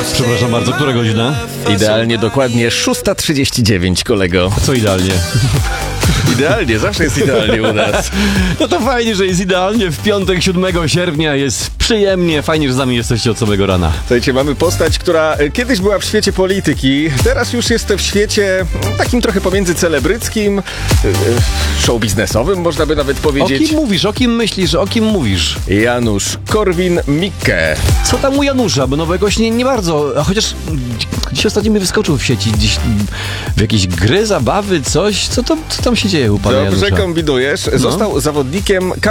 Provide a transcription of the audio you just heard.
Przepraszam bardzo, która godzina? Idealnie, dokładnie 6:39, kolego. Co idealnie? Idealnie, zawsze jest idealnie u nas. No to fajnie, że jest idealnie. W piątek 7 sierpnia jest przyjemnie. Fajnie, że z nami jesteście od samego rana. Słuchajcie, mamy postać, która kiedyś była w świecie polityki, teraz już jest w świecie takim trochę pomiędzy celebryckim, show biznesowym, można by nawet O powiedzieć. kim mówisz? O kim myślisz? O kim mówisz? Janusz Korwin-Mikke. Co tam u Janusza? Bo nowego nie bardzo. A chociaż dziś ostatnio mi wyskoczył w sieci. Dziś w jakieś gry, zabawy, coś. Co tam się dzieje u pana Dobrze Janusza? kombinujesz. Został zawodnikiem